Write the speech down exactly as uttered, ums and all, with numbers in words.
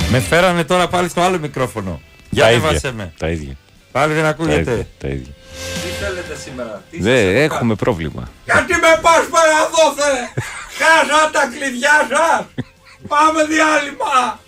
Με φέρανε τώρα πάλι στο άλλο μικρόφωνο. Για έβασε με. Τα ίδια. Πάλι δεν ακούγεται. Τα ίδια. Τα ίδια. Τι θέλετε σήμερα? Τι δεν έχουμε πρόβλημα. Γιατί με πας πέρα εδώ θε. Χάσα τα κλειδιά σας. Πάμε διάλειμμα.